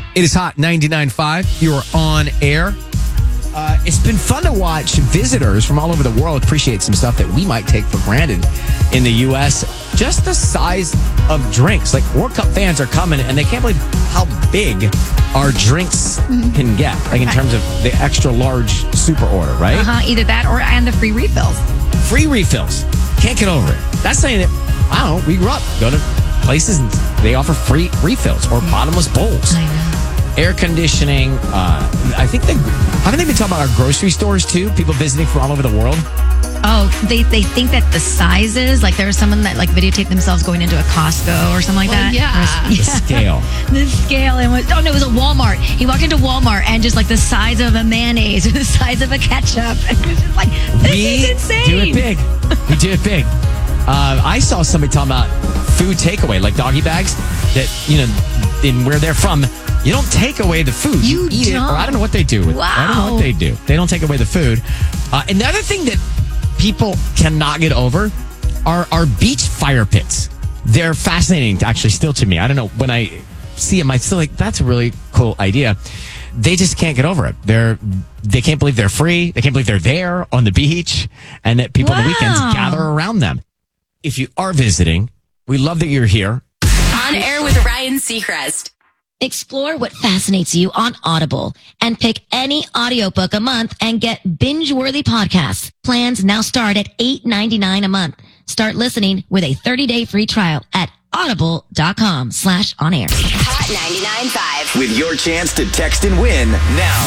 It is Hot 99.5. You are on air. It's been fun to watch visitors from all over the world appreciate some stuff that we might take for granted in the U.S. Just the size of drinks. Like, World Cup fans are coming, and they can't believe how big our drinks can get. Like, in terms of the extra large super order, right? Either that and the free refills. Free refills. Can't get over it. That's saying that, I don't know, we grew up, go to places and they offer free refills or bottomless bowls. I know. Air conditioning. I think haven't they been talking about our grocery stores too? People visiting from all over the world. Oh, they think that the sizes, like there was someone that like videotaped themselves going into a Costco or something like that. The scale. The scale. And no, it was a Walmart. He walked into Walmart and just like the size of a mayonnaise or the size of a ketchup. And it was just like, this is insane. Do it big. We do it big. I saw somebody talking about food takeaway, like doggy bags, that, you know, in where they're from, you don't take away the food. You eat it. Or I don't know what they do. Wow. I don't know what they do. They don't take away the food. Another thing that people cannot get over are beach fire pits. They're fascinating, actually, still to me. I don't know. When I see them, I still like, that's a really cool idea. They just can't get over it. They can't believe they're free. They can't believe they're there on the beach and that people on the weekends gather around them. If you are visiting, we love that you're here. On air with Ryan Seacrest. Explore what fascinates you on Audible and pick any audiobook a month and get binge-worthy podcasts. Plans now start at $8.99 a month. Start listening with a 30-day free trial at audible.com/onair. Hot 99.5. With your chance to text and win now.